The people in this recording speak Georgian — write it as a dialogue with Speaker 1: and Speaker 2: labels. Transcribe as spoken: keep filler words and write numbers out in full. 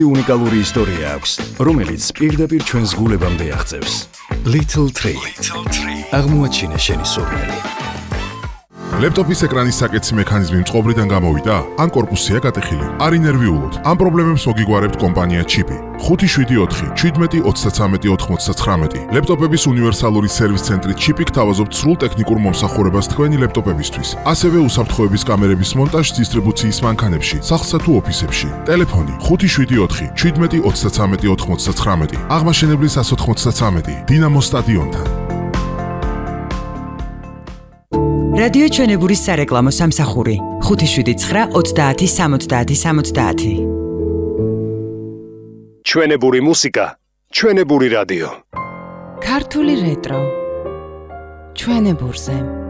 Speaker 1: უნიკალური ისტორია აქვს, რომელიც პირდაპირ ჩვენს გულებამდე აღწევს. Little Tree. აღმოაჩინე შენი სურნელი.
Speaker 2: ლეპტოპის ეკრანის საკეთსი მექანიზმი მწყობრიდან გამოვიდა? ან კორპუსია გატეხილი? არ ინერვიულოთ. ამ პრობლემებს მოგიგوارებთ კომპანია ჩიპი. ხუთი შვიდი ოთხი შვიდმეტი ოცდათრამეტი ოთხმოცდათხრამეტი. ლეპტოპების უნივერსალური სერვის ცენტრი ჩიპი გთავაზობთ სრულ ტექნიკურ მომსახურებას თქვენი ლეპტოპებისთვის. ასევე უსაფრთხოების კამერების მონტაჟს დისტრიბუციის მანქანებში, სახლსა თუ ოფისებში. ტელეფონი ხუთი შვიდი ოთხი შვიდმეტი ოცდათრამეტი ოთხმოცდათხრამეტი. აღმაშენებლის ას ოთხმოცდათრამეტი. დინამო სტადიონთან.
Speaker 3: რადიო ჩვენებურის სარეკლამო სამსახური ხუთი შვიდი ცხრა ოცდაათი სამოცდაათი სამოცდაათი.
Speaker 1: ჩვენებური მუსიკა, ჩვენებური რადიო.
Speaker 4: ქართული რეტრო ჩვენებურზე.